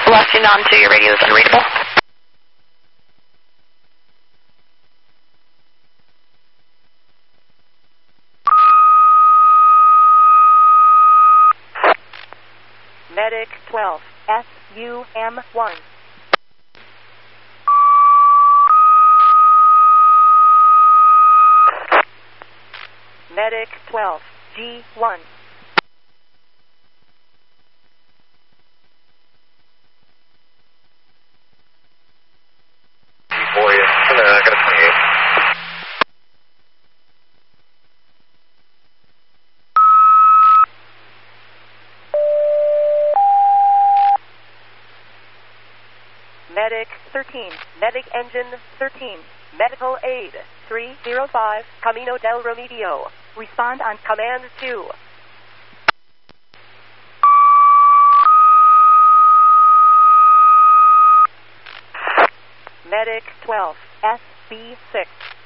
Blasting onto your radio is unreadable. Medic 12, SUM1. Medic 12, G1. Boy, I got a 28. Medic 13, Medic Engine 13, Medical Aid 305, Camino del Remedio. Respond on Command 2. Medic 12, SB6.